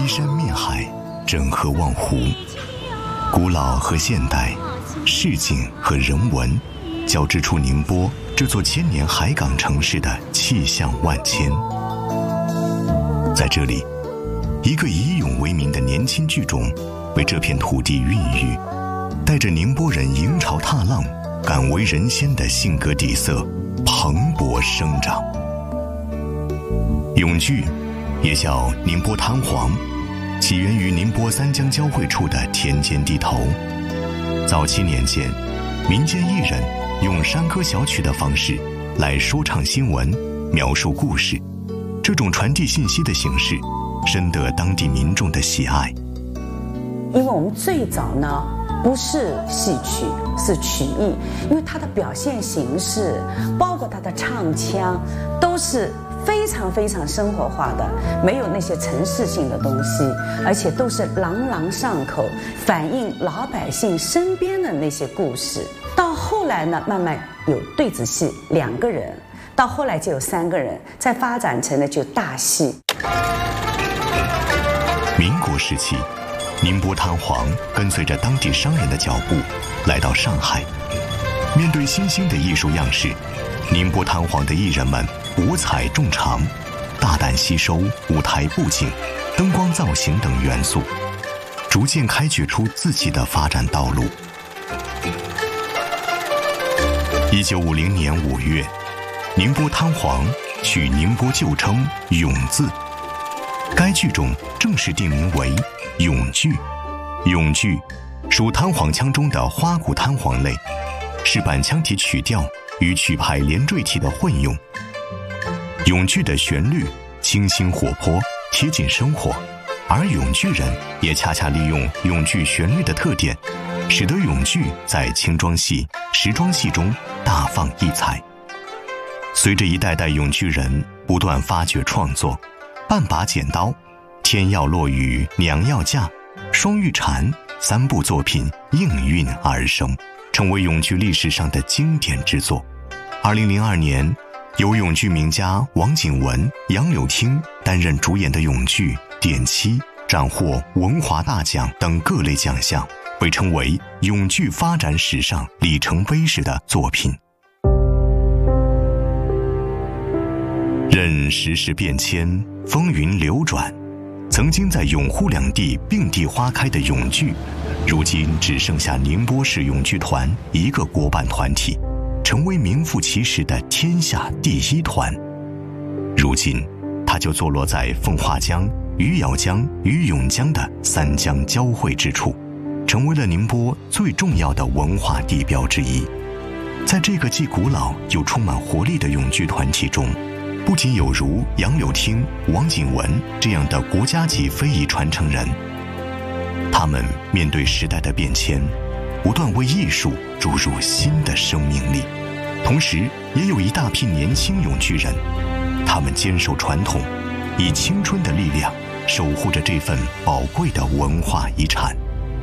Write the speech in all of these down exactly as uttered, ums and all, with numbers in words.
依山面海，整河望湖，古老和现代，市井和人文，交织出宁波这座千年海港城市的气象万千。在这里，一个以勇为名的年轻剧种为这片土地孕育，带着宁波人迎潮踏浪、敢为人先的性格底色蓬勃生长。永剧也叫宁波滩黄，起源于宁波三江交汇处的田间地头。早期年间，民间艺人用山歌小曲的方式来说唱新闻、描述故事，这种传递信息的形式深得当地民众的喜爱。 因为我们最早呢不是戏曲，是曲艺，因为它的表现形式，包括它的唱腔，都是非常非常生活化的，没有那些程式性的东西，而且都是朗朗上口，反映老百姓身边的那些故事。到后来呢，慢慢有对子戏两个人，到后来就有三个人，再发展成了就大戏。 民国时期，宁波滩黄跟随着当地商人的脚步来到上海，面对新兴的艺术样式，宁波滩黄的艺人们五彩众长，大胆吸收舞台布景、灯光造型等元素，逐渐开掘出自己的发展道路。一九五零年五月，宁波滩黄取宁波旧称永字，该剧种正式定名为永剧。永剧属滩黄腔中的花鼓滩黄类，是板腔体曲调与曲牌连缀体的混用。永剧的旋律清新活泼，贴近生活，而永剧人也恰恰利用永剧旋律的特点，使得永剧在轻装戏、时装戏中大放异彩。随着一代代永剧人不断发掘创作，半把剪刀、天要落雨娘要嫁、双玉蝉三部作品应运而生，成为永剧历史上的经典之作。二零零二年，由永剧名家王景文、杨柳汀担任主演的永剧《点七》斩获文华大奖等各类奖项，被称为永剧发展史上里程碑式的作品。任时势变迁，风云流转，曾经在永沪两地并蒂花开的永剧，如今只剩下宁波市永剧团一个国办团体，成为名副其实的天下第一团。如今它就坐落在奉化江、余姚江与永江的三江交汇之处，成为了宁波最重要的文化地标之一。在这个既古老又充满活力的永剧团体中，不仅有如杨柳汀、王景文这样的国家级非遗传承人，他们面对时代的变迁，不断为艺术注入新的生命力。同时也有一大批年轻永剧人，他们坚守传统，以青春的力量守护着这份宝贵的文化遗产。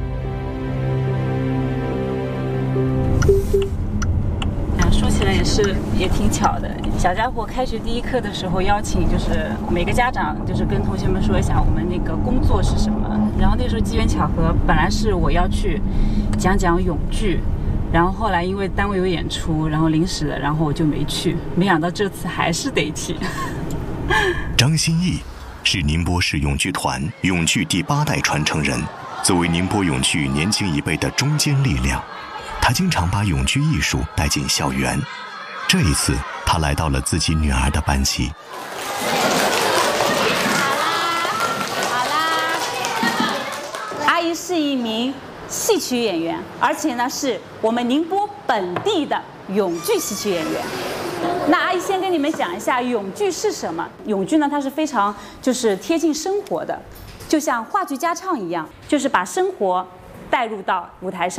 说起来也是也挺巧的，小家伙开学第一课的时候邀请，就是每个家长就是跟同学们说一下我们那个工作是什么。然后那时候机缘巧合，本来是我要去讲讲永剧，然后后来因为单位有演出，然后临时的，然后我就没去。没想到这次还是得去。 张新义是宁波市永剧团永剧第八代传承人，作为宁波永剧年轻一辈的中坚力量，他经常把永剧艺术带进校园。这一次，他来到了自己女儿的班级。 好啦，阿姨是一名戏曲演员，而且呢是我们宁波本地的永剧戏曲演员。那阿姨先跟你们讲一下永剧是什么。永剧呢，它是非常就是贴近生活的，就像话剧家唱一样，就是把生活带入到舞台上。